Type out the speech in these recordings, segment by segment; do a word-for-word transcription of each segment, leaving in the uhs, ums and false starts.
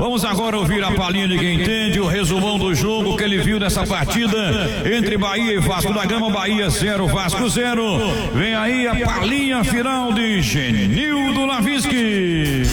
Vamos agora ouvir a palhinha de quem entende, o resumão do jogo que ele viu nessa partida entre Bahia e Vasco da Gama. Bahia zero, Vasco zero. Vem aí a palhinha final de Genildo Lavinsky.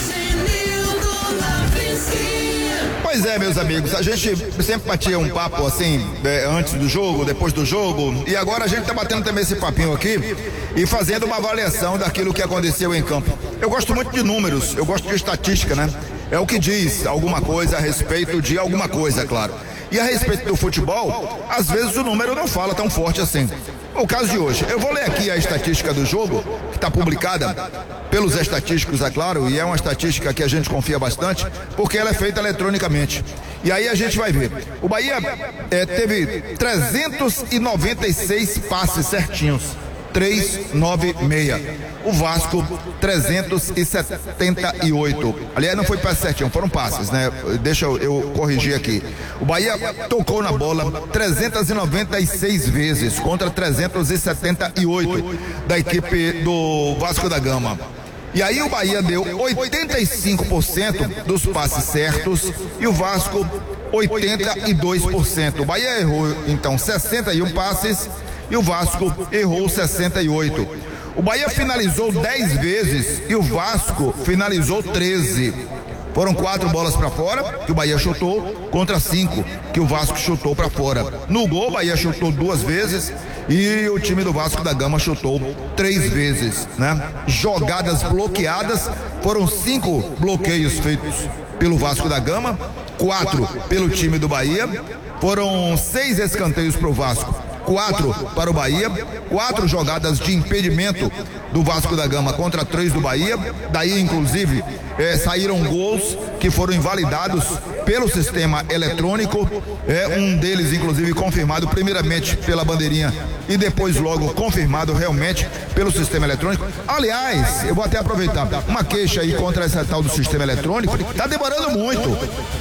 Pois é, meus amigos, a gente sempre batia um papo assim, é, antes do jogo, depois do jogo, e agora a gente tá batendo também esse papinho aqui e fazendo uma avaliação daquilo que aconteceu em campo. Eu gosto muito de números, eu gosto de estatística, né? É o que diz alguma coisa a respeito de alguma coisa, claro. E a respeito do futebol, às vezes o número não fala tão forte assim. O caso de hoje, eu vou ler aqui a estatística do jogo, que está publicada pelos estatísticos, é claro, e é uma estatística que a gente confia bastante, porque ela é feita eletronicamente. E aí a gente vai ver. O Bahia é, teve trezentos e noventa e seis passes certinhos. trezentos e noventa e seis. O Vasco trezentos e setenta e oito. Aliás, não foi passe certinho, foram passes, né? Deixa eu, eu corrigir aqui. O Bahia tocou na bola trezentos e noventa e seis vezes contra trezentos e setenta e oito da equipe do Vasco da Gama. E aí o Bahia deu oitenta e cinco por cento dos passes certos e o Vasco oitenta e dois por cento. O Bahia errou então sessenta e um passes e o Vasco errou sessenta e oito. O Bahia finalizou dez vezes e o Vasco finalizou treze. Foram quatro bolas para fora que o Bahia chutou contra cinco que o Vasco chutou para fora. No gol, o Bahia chutou duas vezes e o time do Vasco da Gama chutou três vezes, né? Jogadas bloqueadas, foram cinco bloqueios feitos pelo Vasco da Gama, quatro pelo time do Bahia. Foram seis escanteios para o Vasco, quatro para o Bahia, quatro jogadas de impedimento do Vasco da Gama contra três do Bahia. Daí, inclusive, é, saíram gols que foram invalidados pelo sistema eletrônico. É, um deles, inclusive, confirmado primeiramente pela bandeirinha e depois logo confirmado realmente pelo sistema eletrônico. Aliás, eu vou até aproveitar uma queixa aí contra essa tal do sistema eletrônico. Tá demorando muito,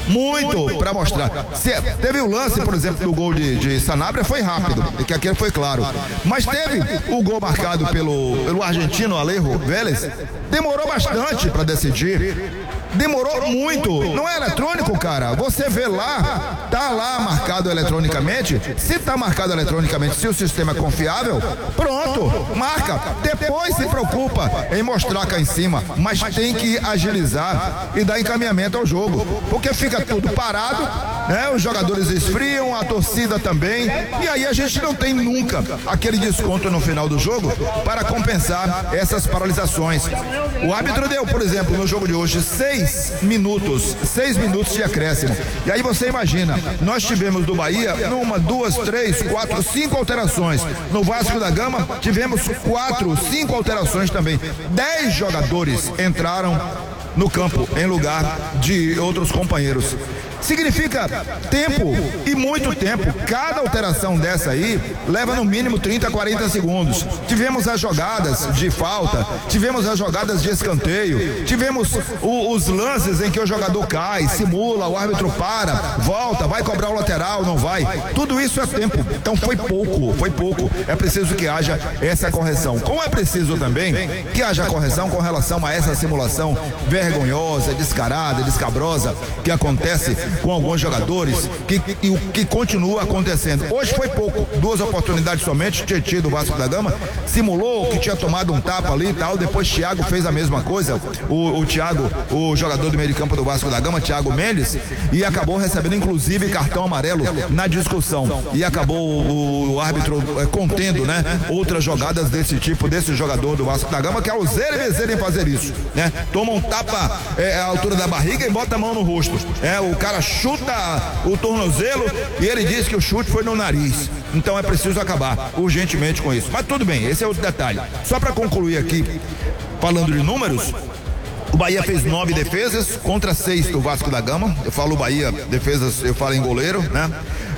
muito para mostrar. Se, teve o lance, por exemplo, do gol de, de Sanabria, foi rápido, que aquele foi claro. Mas teve o gol marcado pelo, pelo argentino Alejo Vélez, demorou bastante para decidir. Demorou muito. Não é eletrônico, cara. Você vê lá, tá lá marcado eletronicamente. Se tá marcado eletronicamente, se o sistema é confiável, pronto, marca. Depois se preocupa em mostrar cá em cima, mas tem que agilizar e dar encaminhamento ao jogo, porque fica tudo parado, né? Os jogadores esfriam, a torcida também, e aí a gente não tem nunca aquele desconto no final do jogo para compensar essas paralisações. O árbitro deu, por exemplo, no jogo de hoje, seis minutos, seis minutos de acréscimo. E aí você imagina, nós tivemos do Bahia numa, duas, três, quatro, cinco alterações. No Vasco da Gama tivemos quatro, cinco alterações também. Dez jogadores entraram no campo em lugar de outros companheiros. Significa tempo e muito tempo. Cada alteração dessa aí leva no mínimo trinta, quarenta segundos. Tivemos as jogadas de falta, tivemos as jogadas de escanteio, tivemos o, os lances em que o jogador cai, simula, o árbitro para, volta, vai cobrar o lateral, não vai. Tudo isso é tempo. Então foi pouco, foi pouco. É preciso que haja essa correção. Como é preciso também que haja correção com relação a essa simulação vergonhosa, descarada, descabrosa que acontece com alguns jogadores, que, que, que continua acontecendo. Hoje foi pouco, duas oportunidades somente. Tietê do Vasco da Gama simulou que tinha tomado um tapa ali e tal, depois Thiago fez a mesma coisa, o, o Thiago, o jogador do meio de campo do Vasco da Gama, Thiago Mendes, e acabou recebendo inclusive cartão amarelo na discussão, e acabou o, o árbitro é, contendo, né, outras jogadas desse tipo, desse jogador do Vasco da Gama, que é o zero e bezerro em fazer isso, né, toma um tapa é, à altura da barriga e bota a mão no rosto, é, o cara chuta o tornozelo e ele diz que o chute foi no nariz. Então é preciso acabar urgentemente com isso. Mas tudo bem, esse é outro detalhe. Só para concluir aqui, falando de números, o Bahia fez nove defesas contra seis do Vasco da Gama. Eu falo Bahia, defesas, eu falo em goleiro, né?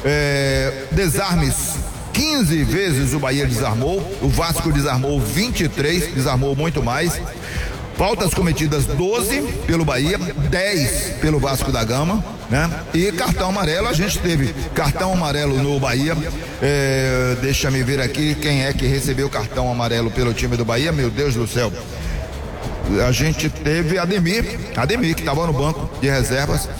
É, desarmes, quinze vezes o Bahia desarmou, o Vasco desarmou vinte e três, desarmou muito mais. Faltas cometidas doze pelo Bahia, dez pelo Vasco da Gama, né? E cartão amarelo, a gente teve cartão amarelo no Bahia. É, deixa me ver aqui quem é que recebeu cartão amarelo pelo time do Bahia, meu Deus do céu. A gente teve Ademir, Ademir que estava no banco de reservas,